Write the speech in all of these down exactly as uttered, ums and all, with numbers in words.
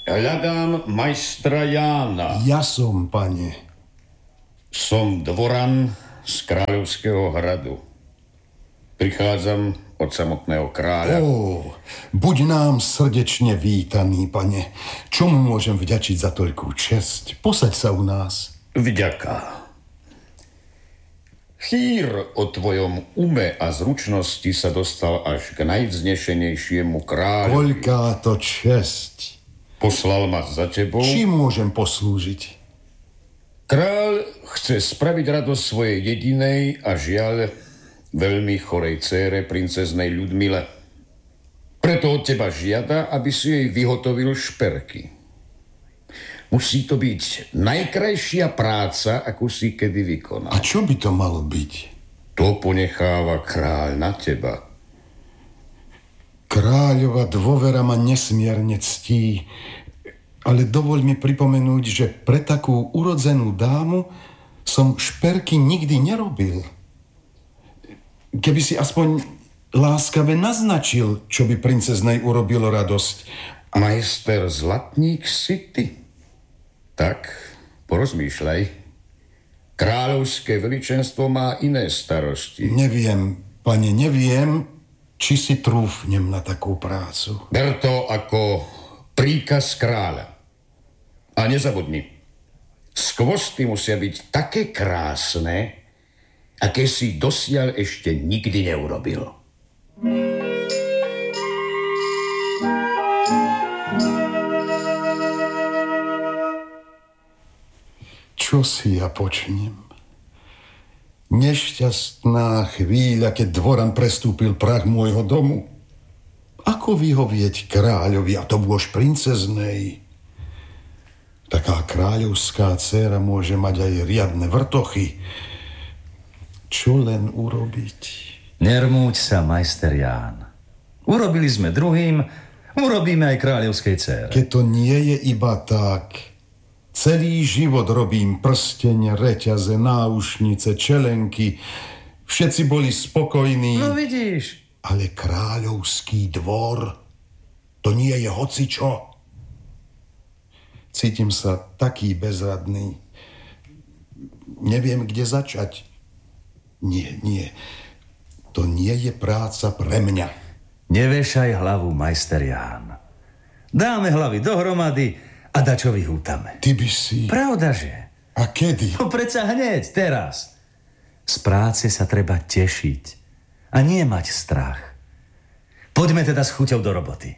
Hľadám majstra Jána. Ja som, pane. Som dvoran z kráľovského hradu. Prichádzam od samotného kráľa. Ó, buď nám srdečne vítaný, pane. Čomu môžem vďačiť za toľkú česť? Posaď sa u nás. Vďaka. Chýr o tvojom ume a zručnosti sa dostal až k najvznešenejšiemu kráľu. Koľká to česť. Poslal ma za tebou. Čím môžem poslúžiť? Kráľ chce spraviť radosť svojej jedinej a žiaľ veľmi chorej dcére, princeznej Ľudmile. Preto od teba žiada, aby si jej vyhotovil šperky. Musí to byť najkrajšia práca, akú si kedy vykonal. A čo by to malo byť? To ponecháva kráľ na teba. Kráľova dôvera ma nesmierne ctí, ale dovoľ mi pripomenúť, že pre takú urodzenú dámu som šperky nikdy nerobil. Keby si aspoň láskave naznačil, čo by princeznej urobilo radosť. Majster Zlatník si ty. Tak, porozmýšľaj. Kráľovské veličenstvo má iné starosti. Neviem, pane, neviem, či si trúfnem na takú prácu. Ber to ako príkaz kráľa. A nezabudni, skvosty musia byť také krásne, aké si dosiaľ ešte nikdy neurobil. Čo si ja počnem? Nešťastná chvíľa, keď dvoran prestúpil prah môjho domu. Ako vyhovieť kráľovi, a to bôž princeznej? Taká kráľovská dcéra môže mať aj riadne vrtochy. Čo len urobiť? Nermúť sa, majster Ján. Urobili sme druhým, urobíme aj kráľovskej dcére. Keď to nie je iba tak... Celý život robím prsteň, reťaze, náušnice, čelenky. Všetci boli spokojní. No vidíš. Ale kráľovský dvor, to nie je hocičo. Cítim sa taký bezradný. Neviem, kde začať. Nie, nie. To nie je práca pre mňa. Nevešaj hlavu, majster Ján. Dáme hlavy dohromady a dačo vyhútame. Ty by si... Pravdaže. A kedy? No predsa hneď, teraz. Z práce sa treba tešiť a nie mať strach. Poďme teda s chuťou do roboty.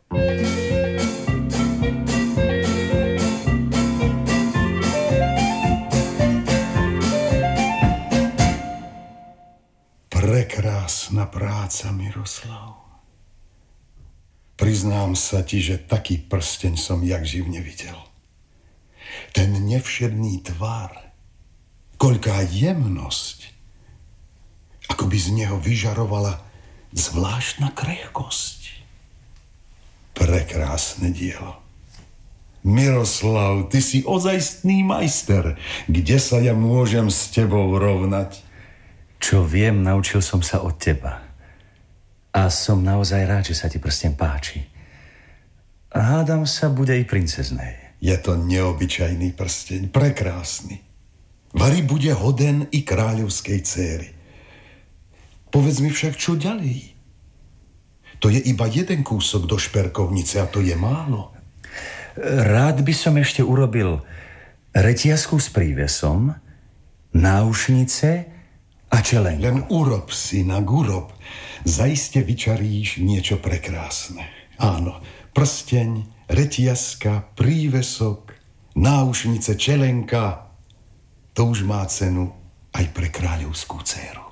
Prekrásna práca, Miroslav. Priznám sa ti, že taký prsteň som jak živ nevidel. Ten nevšedný tvar, koľká jemnosť, ako by z neho vyžarovala zvláštna krehkosť. Prekrásne dielo. Miroslav, ty si ozajstný majster. Kde sa ja môžem s tebou rovnať? Čo viem, naučil som sa od teba. A som naozaj rád, že sa ti prsteň páči. A hádam sa, bude i princeznej. Je to neobyčajný prsteň, prekrásny. Vari bude hoden i kráľovskej céry. Povedz mi však, čo ďalej? To je iba jeden kúsok do šperkovnice a to je málo. Rád by som ešte urobil reťazku s prívesom, náušnice a čelenku. Len urob, synak, urob. Zaiste vyčaríš niečo prekrásne. Áno, prsteň, reťazka, prívesok, náušnice, čelenka. To už má cenu aj pre kráľovskú dcéru.